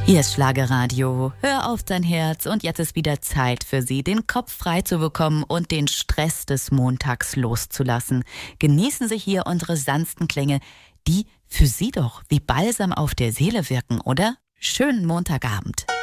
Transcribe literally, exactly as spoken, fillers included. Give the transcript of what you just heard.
Hier ist Schlagerradio. Hör auf dein Herz und jetzt ist wieder Zeit für Sie, den Kopf frei zu bekommen und den Stress des Montags loszulassen. Genießen Sie hier unsere sanften Klänge, die für Sie doch wie Balsam auf der Seele wirken, oder? Schönen Montagabend.